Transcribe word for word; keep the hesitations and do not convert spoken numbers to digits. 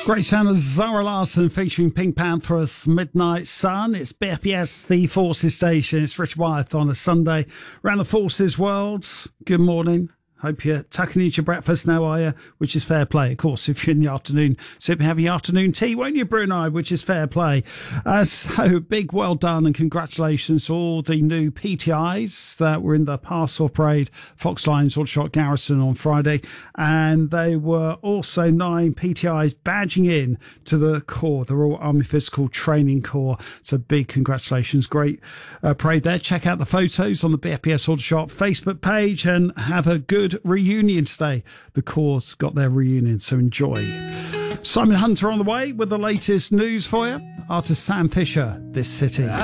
Great sound of Zara Larsson featuring Pink Pantheress, Midnight Sun. It's B P S, the Forces Station. It's Richard Wyeth on a Sunday around the Forces world. Good morning. Hope you're tucking into your breakfast now, are you? Which is fair play, of course, if you're in the afternoon. So you'll be having your afternoon tea, won't you, Brunei? Which is fair play. Uh, so big well done and congratulations to all the new P T Is that were in the Parcel Parade, Fox Lines, Aldershot Garrison on Friday. And they were also nine P T Is badging in to the Corps, the Royal Army Physical Training Corps. So big congratulations. Great uh, parade there. Check out the photos on the B P S Aldershot Facebook page and have a good reunion today. The Corps got their reunion, so enjoy. Simon Hunter on the way with the latest news for you. Artist Sam Fisher, This City.